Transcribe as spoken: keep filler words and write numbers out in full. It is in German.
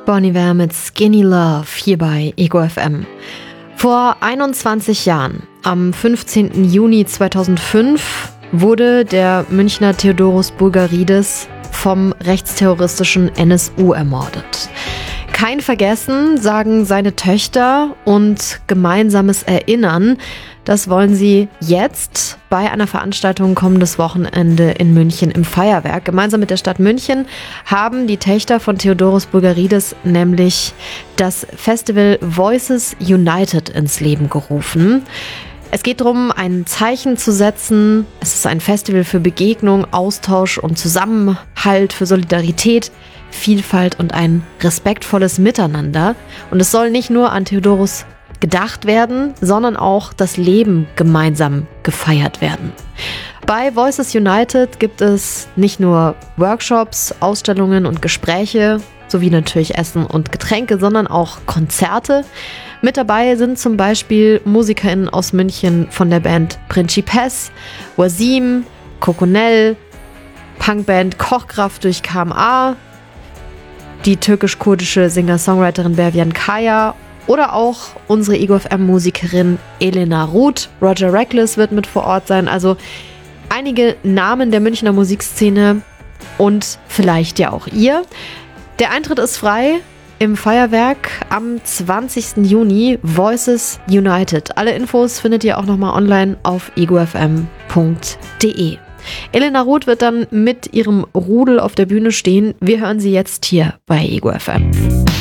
Bon Iver mit Skinny Love hier bei Ego F M. Vor einundzwanzig Jahren, am fünfzehnten Juni zweitausendfünf, wurde der Münchner Theodoros Bourgaridis vom rechtsterroristischen N S U ermordet. Kein Vergessen, sagen seine Töchter, und gemeinsames Erinnern, das wollen sie jetzt bei einer Veranstaltung kommendes Wochenende in München im Feuerwerk. Gemeinsam mit der Stadt München haben die Töchter von Theodoros Bourgaridis nämlich das Festival Voices United ins Leben gerufen. Es geht darum, ein Zeichen zu setzen. Es ist ein Festival für Begegnung, Austausch und Zusammenhalt, für Solidarität, Vielfalt und ein respektvolles Miteinander. Und es soll nicht nur an Theodoros gedacht werden, sondern auch das Leben gemeinsam gefeiert werden. Bei Voices United gibt es nicht nur Workshops, Ausstellungen und Gespräche, sowie natürlich Essen und Getränke, sondern auch Konzerte. Mit dabei sind zum Beispiel MusikerInnen aus München von der Band Principes, Wasim, Coconel, Punkband Kochkraft durch K M A, die türkisch-kurdische Singer-Songwriterin Bervian Kaya oder auch unsere Ego F M-Musikerin Elena Ruth. Roger Reckless wird mit vor Ort sein. Also einige Namen der Münchner Musikszene und vielleicht ja auch ihr. Der Eintritt ist frei im Feuerwerk am zwanzigsten Juni. Voices United. Alle Infos findet ihr auch nochmal online auf ego f m punkt d e. Elena Ruth wird dann mit ihrem Rudel auf der Bühne stehen. Wir hören sie jetzt hier bei Ego F M.